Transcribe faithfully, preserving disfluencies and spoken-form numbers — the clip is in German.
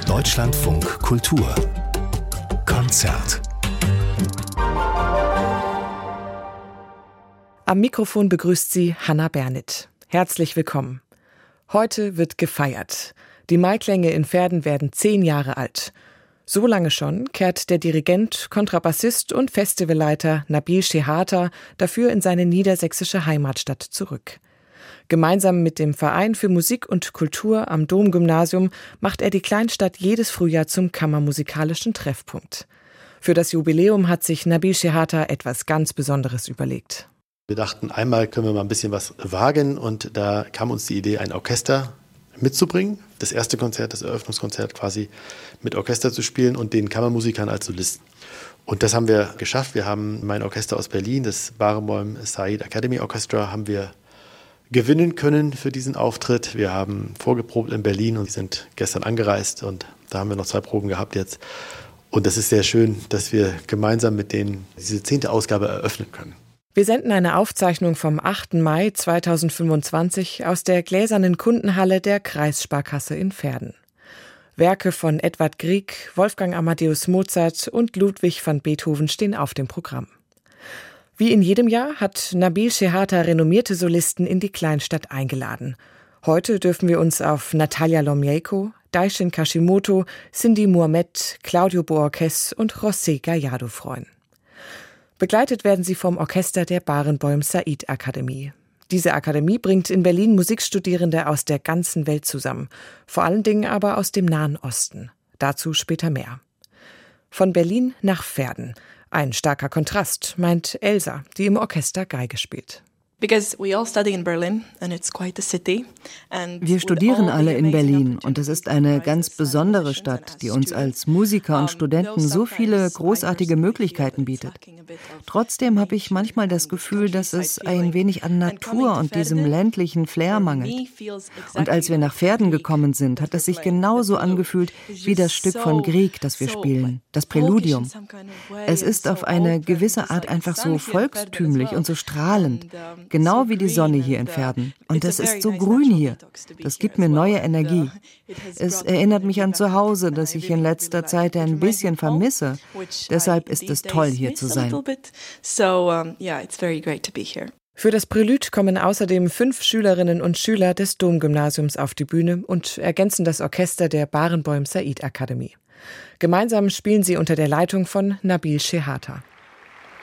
Deutschlandfunk Kultur Konzert. Am Mikrofon begrüßt sie Hannah Bernit. Herzlich willkommen. Heute wird gefeiert. Die Maiklänge in Verden werden zehn Jahre alt. So lange schon kehrt der Dirigent, Kontrabassist und Festivalleiter Nabil Shehata dafür in seine niedersächsische Heimatstadt zurück. Gemeinsam mit dem Verein für Musik und Kultur am Domgymnasium macht er die Kleinstadt jedes Frühjahr zum kammermusikalischen Treffpunkt. Für das Jubiläum hat sich Nabil Shehata etwas ganz Besonderes überlegt. Wir dachten, einmal können wir mal ein bisschen was wagen und da kam uns die Idee, ein Orchester mitzubringen. Das erste Konzert, das Eröffnungskonzert quasi mit Orchester zu spielen und den Kammermusikern als Solisten. Und das haben wir geschafft. Wir haben mein Orchester aus Berlin, das Barenboim Said Academy Orchestra, haben wir gewinnen können für diesen Auftritt. Wir haben vorgeprobt in Berlin und sind gestern angereist und da haben wir noch zwei Proben gehabt jetzt. Und das ist sehr schön, dass wir gemeinsam mit denen diese zehnte Ausgabe eröffnen können. Wir senden eine Aufzeichnung vom achten Mai zweitausendfünfundzwanzig aus der gläsernen Kundenhalle der Kreissparkasse in Verden. Werke von Edvard Grieg, Wolfgang Amadeus Mozart und Ludwig van Beethoven stehen auf dem Programm. Wie in jedem Jahr hat Nabil Shehata renommierte Solisten in die Kleinstadt eingeladen. Heute dürfen wir uns auf Natalia Lomejko, Daishin Kashimoto, Cindy Mohamed, Claudio Boorquez und José Gallardo freuen. Begleitet werden sie vom Orchester der Barenboim Said Akademie. Diese Akademie bringt in Berlin Musikstudierende aus der ganzen Welt zusammen, vor allen Dingen aber aus dem Nahen Osten. Dazu später mehr. Von Berlin nach Verden. Ein starker Kontrast, meint Elsa, die im Orchester Geige spielt. Wir studieren alle in Berlin und es ist eine ganz besondere Stadt, die uns als Musiker und Studenten so viele großartige Möglichkeiten bietet. Trotzdem habe ich manchmal das Gefühl, dass es ein wenig an Natur und diesem ländlichen Flair mangelt. Und als wir nach Verden gekommen sind, hat es sich genauso angefühlt wie das Stück von Grieg, das wir spielen, das Präludium. Es ist auf eine gewisse Art einfach so volkstümlich und so strahlend. Genau wie die Sonne hier in Verden. Und es ist so grün hier. Das gibt mir neue Energie. Es erinnert mich an zu Hause, das ich in letzter Zeit ein bisschen vermisse. Deshalb ist es toll, hier zu sein. Für das Prelude kommen außerdem fünf Schülerinnen und Schüler des Domgymnasiums auf die Bühne und ergänzen das Orchester der Barenboim Said Akademie. Gemeinsam spielen sie unter der Leitung von Nabil Shehata.